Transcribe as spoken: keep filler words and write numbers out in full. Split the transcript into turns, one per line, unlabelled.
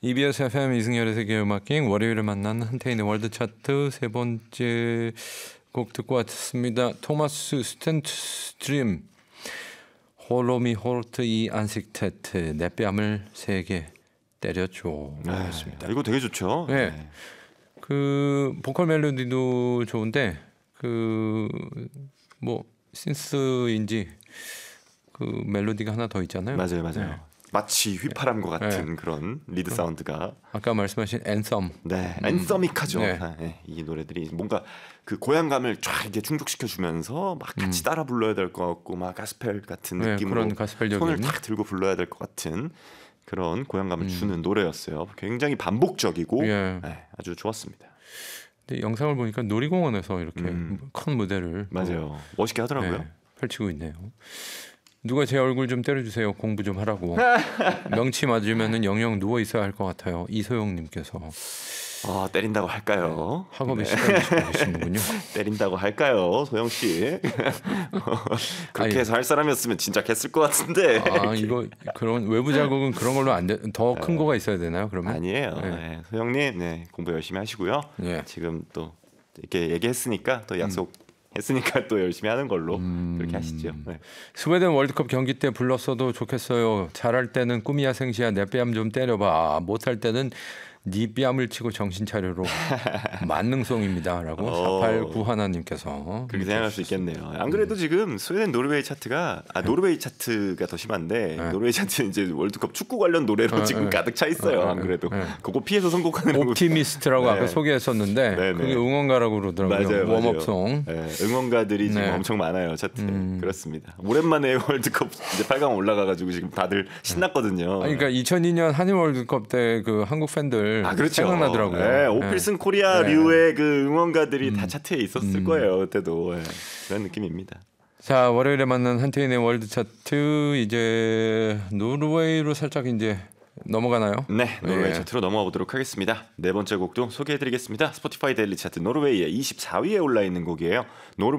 이비에스 에프엠 이승열의 세계음악여행 월요일에 만나는 한태인의 월드차트 세 번째 곡 듣고 왔습니다. 토마스 스탠트스트림 홀로미 홀트 이 안식테트 내 뺨을 세게 때려줘. 였습니다.
이거 되게 좋죠.
네.
네.
그 보컬 멜로디도 좋은데 그 뭐 신스인지 그 멜로디가 하나 더 있잖아요.
맞아요, 맞아요. 네. 마치 휘파람과 같은
네.
그런 리드 사운드가
아까 말씀하신 앤썸.
네, 앤서믹하죠.
네.
네, 이 노래들이 뭔가 그 고향감을 쫙 이렇게 충족시켜 주면서 막 같이 음. 따라 불러야 될 것 같고 막 가스펠 같은
네,
느낌으로
그런 가스펠적인
손을 탁 들고 불러야 될 것 같은 그런 고향감을 음. 주는 노래였어요. 굉장히 반복적이고
예.
네, 아주 좋았습니다.
근데 영상을 보니까 놀이공원에서 이렇게 음. 큰 무대를
맞아요. 멋있게 하더라고요.
네, 펼치고 있네요. 누가 제 얼굴 좀 때려주세요. 공부 좀 하라고. 명치 맞으면은 영영 누워 있어야 할 것 같아요. 이소영님께서.
아 때린다고 할까요?
네, 학업에
네.
시달리시고 계시는군요.
때린다고 할까요, 소영 씨? 그렇게 해서 할 사람이었으면 진짜 했을 것 같은데.
아 이거 그런 외부 자극은 그런 걸로 안 돼. 더 큰 거가 있어야 되나요? 그러면
아니에요.
네.
네. 소영님, 네 공부 열심히 하시고요. 네. 지금 또 이렇게 얘기했으니까 또 약속. 음. 했으니까 또 열심히 하는 걸로 음... 그렇게 하시죠. 네.
스웨덴 월드컵 경기 때 불렀어도 좋겠어요. 잘할 때는 꿈이야 생시야 내 뺨 좀 때려봐. 못할 때는 네 뺨을 치고 정신 차려로 만능송입니다라고 사팔구 하나님께서
그렇게 생각할 수 있겠네요. 안 그래도 음. 지금 스웨덴 노르웨이 차트가 아 노르웨이 차트가 더 심한데 네. 노르웨이 차트는 이제 월드컵 축구 관련 노래로 네. 지금 가득 차 있어요. 네. 안 그래도 네. 그거 피해서 선곡하는
옵티미스트라고 네. 아까 소개했었는데 네. 그게 응원가라고 그러더라고요.
맞아요,
웜업송.
네. 응원가들이 지금 네. 엄청 많아요 차트에. 음. 그렇습니다. 오랜만에 월드컵 이제 팔 강 올라가가지고 지금 다들 신났거든요.
아니, 그러니까 이천이 년 한일 월드컵 때 그 한국 팬들
아, 그렇죠.
생각나더라고요.
네, 오필슨 네. 코리아류의 네. 그 응원가들이 음. 다 차트에 있었을 음. 거예요. 그때도 네. 그런 느낌입니다.
자, 월요일에 만난 한태인의 월드 차트 이제 노르웨이로 살짝 이제 넘어가나요?
네, 노르웨이 네. 차트로 넘어가 보도록 하겠습니다. 네 번째 곡도 소개해드리겠습니다. 스포티파이 데일리 차트 노르웨이의 이십사 위에 올라 있는 곡이에요. 노르웨이